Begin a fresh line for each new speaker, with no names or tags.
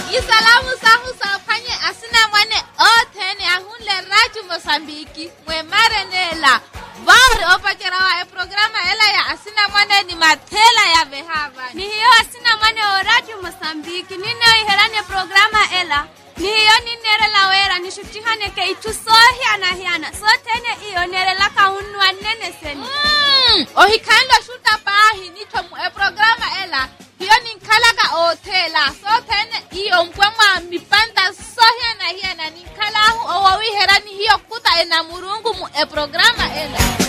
Isalamu zangu safanye asina mwane otene ahunle Radio Mozambiki mwe marenela Vauri opakerawa programa ela ya asina mwane ni matela ya behava.
Ni hiyo asina mwane o Radio Mozambiki nine iherane programa ela. Ni hiyo ninere la wera nishutihane ke itusohi anahiana. Sotene iyo nere la kaunwa nene seni.
Ohikando shuta pahi nito programa ela. Hiyo ni nkalaga otela. Sotene iyo mpwemwa mipanda sohi anahiana. Ni nkalahu owawi herani hiyo kuta ena murungu programa ela.